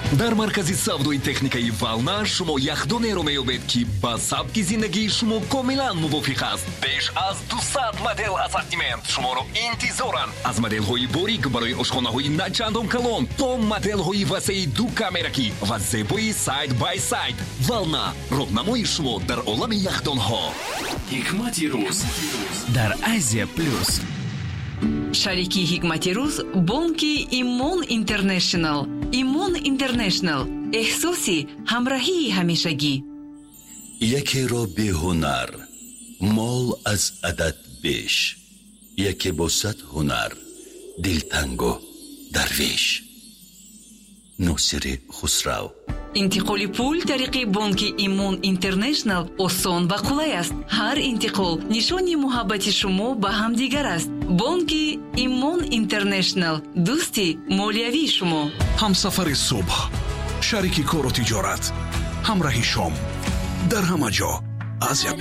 дар маркази савдои техникаи Вална шумо яхдонеро меёбед ки ба сабки зиндагии шумо комилан мувофиқ аст. беш аз 200 модел ассортимент шуморо интизоранд. аз моделҳои борик барои ошхонаҳои начандон калон то моделҳои васеи ду камеракӣ ва зебои сайд бай сайд. Вална роҳнамои шумо дар олами яхдонҳо. ҳикмати рӯз дар Азия плюс. шарики ҳикмати рӯз бонки Имон Интернешнл. Имон Интернешнл эҳсоси ҳамроҳии ҳамешагӣ. якеро беҳунар, мол аз адад беш. яке бо сад ҳунар, дилтангу дарвеш. носири хусрав. интиқоли пул тариқи бонки Имон Интернешнл осон ва қулай аст. ҳар интиқол нишони муҳаббати шумо ба ҳамдигар аст. бонки Имон Интернешнл дӯсти молиявии шумо. ҳамсафари субҳ, шарики кору тиҷорат, ҳамроҳи шом дар ҳама ҷо. Азия